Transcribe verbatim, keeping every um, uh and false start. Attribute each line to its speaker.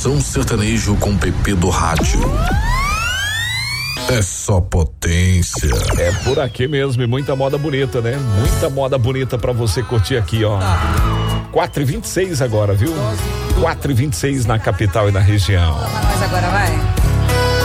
Speaker 1: Moção Sertanejo com Pepe do Rádio. É só potência.
Speaker 2: É por aqui mesmo, e muita moda bonita, né? Muita moda bonita pra você curtir aqui, ó. quatro e vinte e seis agora, viu? quatro e vinte e seis na capital e na região.
Speaker 3: Mas agora vai.